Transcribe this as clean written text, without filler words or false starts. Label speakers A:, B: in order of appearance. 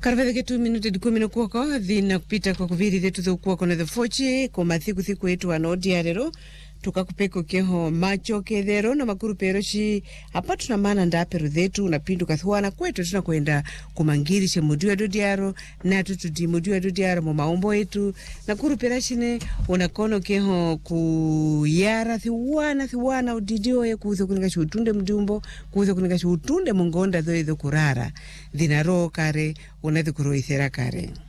A: Karvede ketu minuti 10 kuoko dhina kupita kwa kuviri zetu za ukuoko na the thiku yetu anodiarero tukakupeko keho macho kedhero na makuru peroshi hapa tunamana ndapero zetu unapindu kathuana kwetu tunakwenda kumangirishe mudiwa dodiaro na tutudi mudiwa dodiaro mu maombo yetu na kuru perashine unakono keho kuyara thiwana udidio ye kuzo kuninga chutunde mdumbo kuzo kuninga chutunde mungonda dhoe kurara dhinaro kare unadhi kuroithera kare.